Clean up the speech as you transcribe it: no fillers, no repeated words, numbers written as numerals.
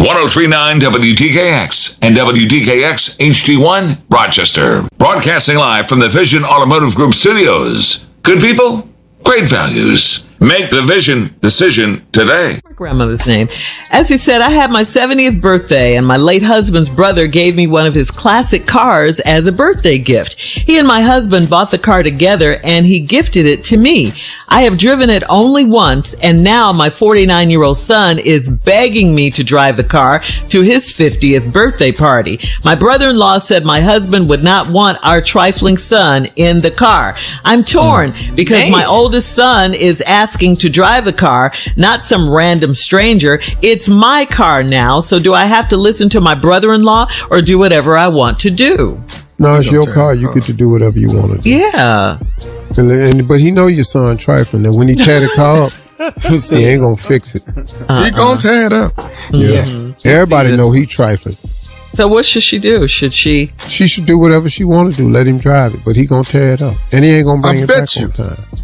103.9 WDKX and WDKX HD1 Rochester. Broadcasting live from the Vision Automotive Group studios. Good people, great values. Make the Vision decision today. My grandmother's name. As he said, I had my 70th birthday and my late husband's brother gave me one of his classic cars as a birthday gift. He and my husband bought the car together and he gifted it to me. I have driven it only once and now my 49-year-old son is begging me to drive the car to his 50th birthday party. My brother-in-law said my husband would not want our trifling son in the car. I'm torn because my oldest son is asking to drive the car, not some random stranger. It's my car now, so do I have to listen to my brother-in-law or do whatever I want to do? No, it's your car. You get to do whatever you want to do. Yeah. But he know your son trifling, and when he tear the car up, he ain't gonna fix it. He gonna tear it up. Yeah. Everybody know he trifling. So what should she do? She should do whatever she want to do. Let him drive it, but he gonna tear it up, and he ain't gonna bring it back on time.